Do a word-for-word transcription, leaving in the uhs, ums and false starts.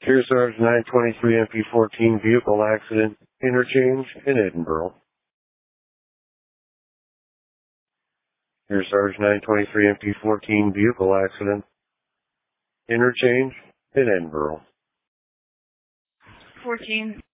Here, Sarge nine twenty-three M P fourteen vehicle accident, interchange in Edinburgh. Here, Sarge nine twenty-three M P fourteen vehicle accident, interchange in Edinburgh. fourteen.